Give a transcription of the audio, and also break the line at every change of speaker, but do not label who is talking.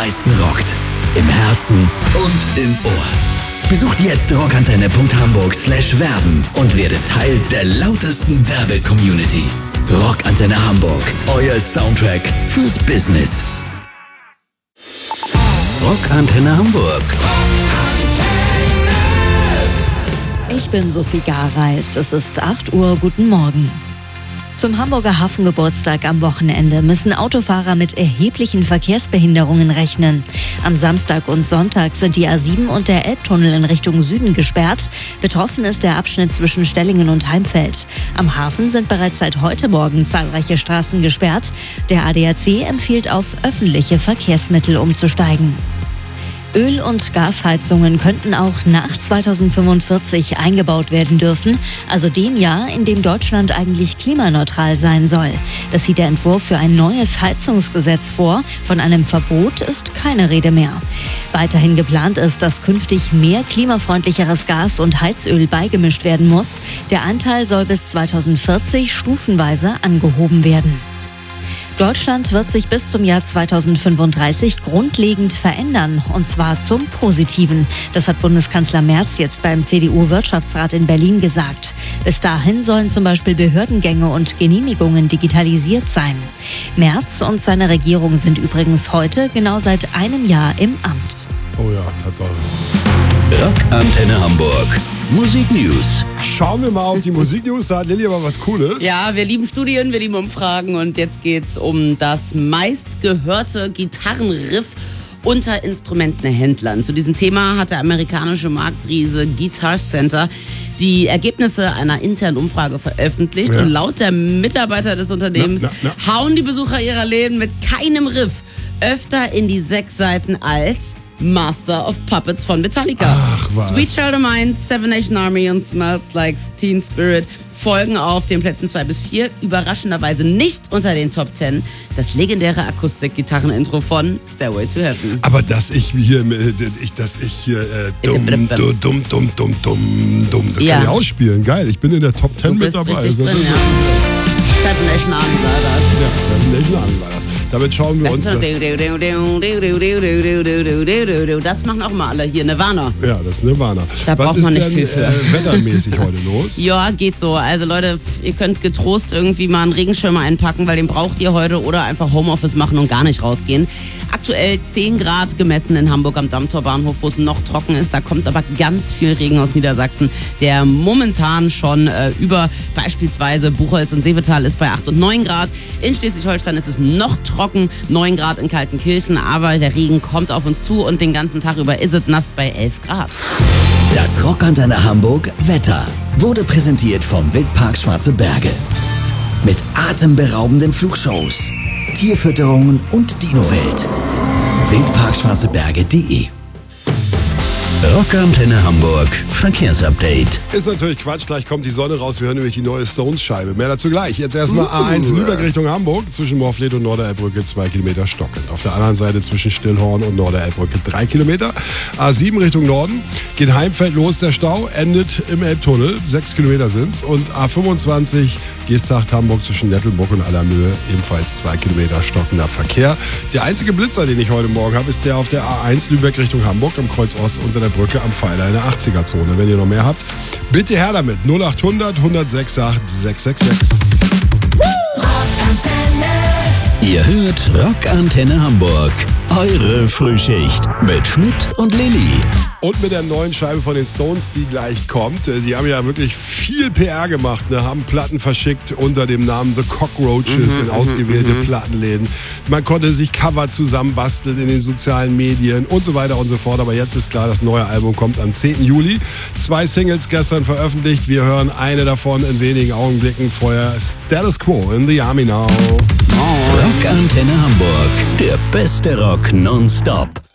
meisten rockt. Im Herzen und im Ohr. Besucht jetzt rockantenne.hamburg/werben und werde Teil der lautesten Werbe-Community. Rockantenne Hamburg, euer Soundtrack fürs Business. Rockantenne Hamburg.
Ich bin Sophie Gareis. Es ist 8 Uhr. Guten Morgen. Zum Hamburger Hafengeburtstag am Wochenende müssen Autofahrer mit erheblichen Verkehrsbehinderungen rechnen. Am Samstag und Sonntag sind die A7 und der Elbtunnel in Richtung Süden gesperrt. Betroffen ist der Abschnitt zwischen Stellingen und Heimfeld. Am Hafen sind bereits seit heute Morgen zahlreiche Straßen gesperrt. Der ADAC empfiehlt, auf öffentliche Verkehrsmittel umzusteigen. Öl- und Gasheizungen könnten auch nach 2045 eingebaut werden dürfen, also dem Jahr, in dem Deutschland eigentlich klimaneutral sein soll. Das sieht der Entwurf für ein neues Heizungsgesetz vor. Von einem Verbot ist keine Rede mehr. Weiterhin geplant ist, dass künftig mehr klimafreundlicheres Gas und Heizöl beigemischt werden muss. Der Anteil soll bis 2040 stufenweise angehoben werden. Deutschland wird sich bis zum Jahr 2035 grundlegend verändern, und zwar zum Positiven. Das hat Bundeskanzler Merz jetzt beim CDU-Wirtschaftsrat in Berlin gesagt. Bis dahin sollen zum Beispiel Behördengänge und Genehmigungen digitalisiert sein. Merz und seine Regierung sind übrigens heute genau seit einem Jahr im Amt.
Oh ja, Tatsache.
Rockantenne Hamburg. Musik News.
Schauen wir mal auf die Musiknews. Da hat Lilly aber was Cooles.
Ja, wir lieben Studien, wir lieben Umfragen und jetzt geht's um das meistgehörte Gitarrenriff unter Instrumentenhändlern. Zu diesem Thema hat der amerikanische Marktriese Guitar Center die Ergebnisse einer internen Umfrage veröffentlicht.
Ja.
Und laut der Mitarbeiter des Unternehmens hauen die Besucher ihrer Läden mit keinem Riff öfter in die 6 Seiten als Master of Puppets von Metallica.
Ach, was?
Sweet Child of Mine, Seven Nation Army und Smells Like Teen Spirit folgen auf den Plätzen 2 bis 4. Überraschenderweise nicht unter den Top 10 das legendäre Akustik-Gitarren-Intro von Stairway to Heaven.
Aber dass ich hier dumm, das
Ja.
kann ich ausspielen. Geil, ich bin in der Top 10
Du
mit
bist
dabei.
richtig
Das
drin,
ist-
ja. Seven Nation Army war das.
Ja, Seven Nation Army war das. Damit schauen wir uns das.
Das machen auch immer alle hier, Nirvana.
Ja, das ist Nirvana.
Da
Was
braucht
ist
man nicht
denn
viel für.
wettermäßig heute los?
Ja, geht so. Also Leute, ihr könnt getrost irgendwie mal einen Regenschirm einpacken, weil den braucht ihr heute, oder einfach Homeoffice machen und gar nicht rausgehen. Aktuell 10 Grad gemessen in Hamburg am Dammtorbahnhof, wo es noch trocken ist. Da kommt aber ganz viel Regen aus Niedersachsen, der momentan schon über beispielsweise Buchholz und Seevetal ist bei 8 und 9 Grad. In Schleswig-Holstein ist es noch trocken, 9 Grad in Kaltenkirchen, aber der Regen kommt auf uns zu und den ganzen Tag über ist es nass bei 11 Grad.
Das Rockantenne Hamburg Wetter wurde präsentiert vom Wildpark Schwarze Berge. Mit atemberaubenden Flugshows, Tierfütterungen und Dinowelt. wildparkschwarzeberge.de. Rockantenne Hamburg Verkehrsupdate.
Ist natürlich Quatsch, gleich kommt die Sonne raus. Wir hören nämlich die neue Stones-Scheibe. Mehr dazu gleich. Jetzt erstmal A1 Lübeck Richtung Hamburg. Zwischen Morfleet und Norderelbbrücke 2 Kilometer stockend. Auf der anderen Seite zwischen Stillhorn und Norderelbbrücke 3 Kilometer. A7 Richtung Norden. Geht Heimfeld los, der Stau. Endet im Elbtunnel. 6 Kilometer sind's. Und A25 Geesthacht Hamburg zwischen Nettelburg und Allermöhe. Ebenfalls 2 Kilometer stockender Verkehr. Der einzige Blitzer, den ich heute Morgen habe, ist der auf der A1 Lübeck Richtung Hamburg am Kreuz Ost unter der Brücke am Pfeiler in der 80er-Zone. Wenn ihr noch mehr habt, bitte her damit. 0800 106 666.
Ihr hört Rockantenne Hamburg. Eure Frühschicht mit Schmidt und Lilly.
Und mit der neuen Scheibe von den Stones, die gleich kommt. Die haben ja wirklich viel PR gemacht, ne? Haben Platten verschickt unter dem Namen The Cockroaches in ausgewählte Plattenläden. Man konnte sich Cover zusammenbasteln in den sozialen Medien und so weiter und so fort. Aber jetzt ist klar, das neue Album kommt am 10. Juli. 2 Singles gestern veröffentlicht. Wir hören eine davon in wenigen Augenblicken. Vorher Status Quo in the Army Now.
Rockantenne Hamburg. Der beste Rock nonstop.